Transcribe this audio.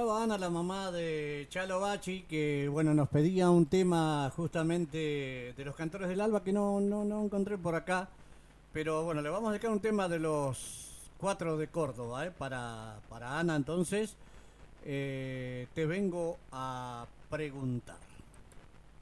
estaba Ana, la mamá de Chalo Bachi, que bueno, nos pedía un tema justamente de los Cantores del Alba que no encontré por acá. Pero bueno, le vamos a dedicar un tema de los cuatro de Córdoba, para Ana. Entonces, te vengo a preguntar.